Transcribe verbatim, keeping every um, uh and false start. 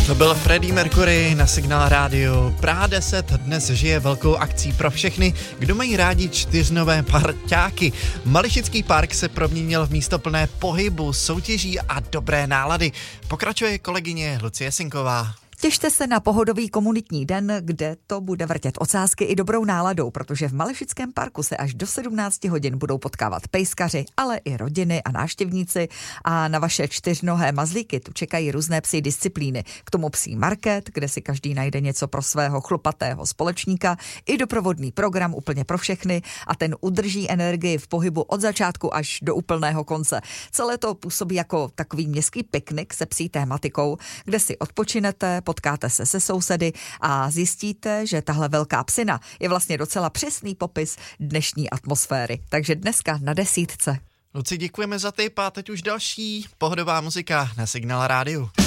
To byl Freddie Mercury na Signál Radio. Praha deset dnes žije velkou akcí pro všechny, kdo mají rádi čtyřnové parťáky. Mališický park se proměnil v místo plné pohybu, soutěží a dobré nálady. Pokračuje kolegyně Lucie Sinková. Těšte se na pohodový komunitní den, kde to bude vrtět ocásky i dobrou náladou, protože v Mališickém parku se až do sedmnáct hodin budou potkávat pejskaři, ale i rodiny a návštěvníci a na vaše čtyřnohé mazlíky tu čekají různé psí disciplíny. K tomu psí market, kde si každý najde něco pro svého chlupatého společníka, i doprovodný program úplně pro všechny a ten udrží energii v pohybu od začátku až do úplného konce. Celé to působí jako takový městský piknik se psí tématikou, kde si odpočinete, potkáte se se sousedy a zjistíte, že tahle velká psina je vlastně docela přesný popis dnešní atmosféry. Takže dneska na desítce. Luci, děkujeme za tip a teď už další pohodová muzika na Signál Rádiu.